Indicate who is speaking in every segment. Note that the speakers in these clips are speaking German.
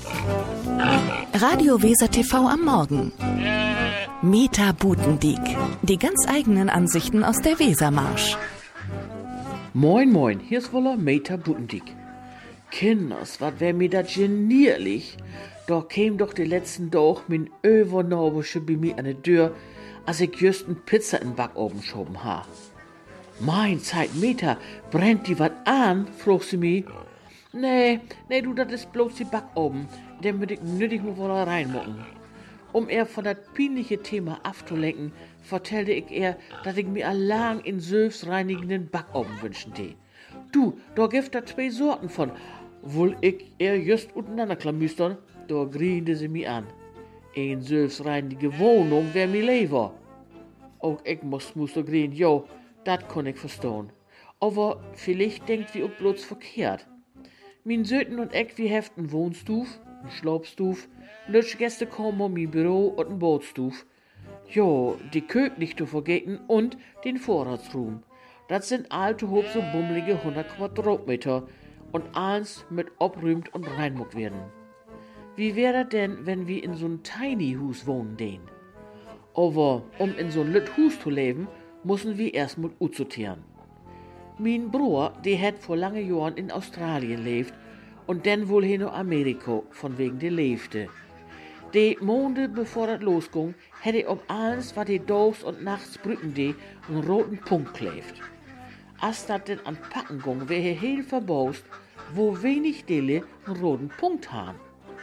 Speaker 1: Radio Weser TV am Morgen. Meta Butendiek. Die ganz eigenen Ansichten aus der Wesermarsch.
Speaker 2: Moin, moin, hier ist wohl Meta Butendiek. Kinders, wat wär mir dat genierlich. Doch käm doch den letzten Tag min Övernorbische bei mir an der Tür, als ich just n Pizza in Backofen schoben ha. Mein Zeit, Meta, brennt die wat an, frug sie mi. Nee, du, dat is bloß die Backofen, den würd ich nötig nur wohl reinmucken. Um er von dat peinliche Thema abzulenken, vertellte ich er, dass ich mir allang in selbstreinigenden Backofen wünschen tee. Du, da gibt da 2 Sorten von. Wohl ich er just untereinander klamüstern, da griente sie mi an. Ein selbstreinige Wohnung wär mi lever. Auch ich musste grien, jo, dat kon ich verstehen. Aber vielleicht denkt wie auch bloß verkehrt. Min Söten und ich, wir heften Wohnstuf, n Schlafstuf, lütsch Gäste kommen mi Büro und n Bootstuf. Jo, die Kök nicht zu vergeten und den Vorratsraum. Das sind alte, hob so bummelige 100 Quadratmeter und alles mit obrümt und reinmuckt werden. Wie wäre das denn, wenn wir in so'n Tiny Hus wohnen den? Aber um in so'n lütt Hus zu leben, müssen wir erstmal utsortieren. Mein Bruder, der hat vor lange Jahren in Australien lebt und dann wohl hin nach Amerika, von wegen der lebte. Die Monde, bevor das losging, hätte ob alles, was die Dogs und nachts brücken die, einen roten Punkt klebt. Als das denn an Packen ging, wär heel verbaust, wo wenig Dele einen roten Punkt haben.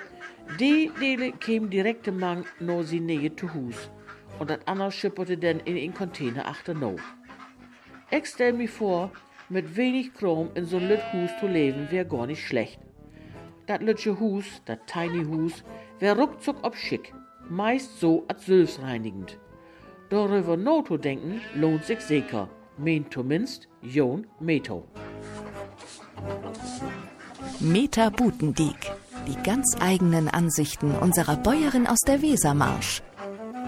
Speaker 2: Die Dele kämen direkt im Mang no sie nähe zu Hus und das andere schipperte dann in den Container achternau. Ich stell mir vor, mit wenig Kram in so'n lütt Hus zu leben, wär gar nicht schlecht. Dat lütsche Hus, dat Tiny Hus, wär ruckzuck ob schick, meist so als selbstreinigend. Darüber no zu denken, lohnt sich sicher, meint zumindest Jon Meto.
Speaker 1: Meta Butendiek. Die ganz eigenen Ansichten unserer Bäuerin aus der Wesermarsch.